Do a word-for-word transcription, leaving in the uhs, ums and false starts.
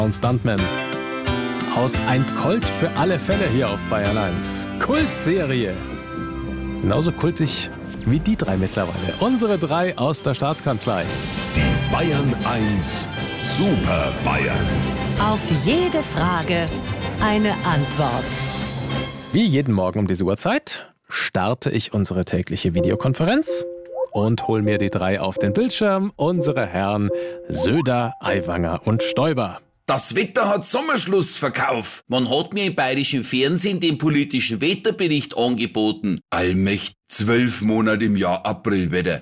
und Stuntman. Aus Ein Colt für alle Fälle hier auf Bayern eins. Kultserie. Genauso kultig wie die drei mittlerweile. Unsere drei aus der Staatskanzlei. Die Bayern eins Super Bayern. Auf jede Frage eine Antwort. Wie jeden Morgen um diese Uhrzeit starte ich unsere tägliche Videokonferenz und hol mir die drei auf den Bildschirm. Unsere Herren Söder, Aiwanger und Stoiber. Das Wetter hat Sommerschlussverkauf. Man hat mir im bayerischen Fernsehen den politischen Wetterbericht angeboten. Allmächt, zwölf Monate im Jahr Aprilwetter.